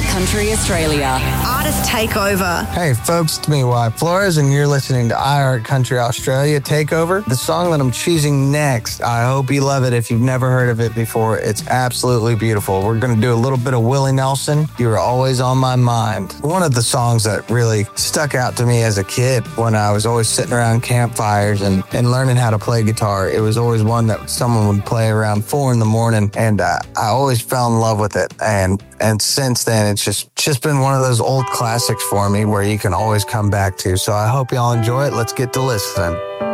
Country Australia. Artist Takeover. Hey folks, it's me, Wyatt Flores, and you're listening to iHeart Country Australia Takeover. The song that I'm choosing next, I hope you love it if you've never heard of it before. It's absolutely beautiful. We're going to do a little bit of Willie Nelson, You Were Always on My Mind. One of the songs that really stuck out to me as a kid when I was always sitting around campfires and learning how to play guitar. It was always one that someone would play around 4 a.m, and I always fell in love with it. And since then, it's just been one of those old classics for me where you can always come back to. So I hope y'all enjoy it. Let's get to listening.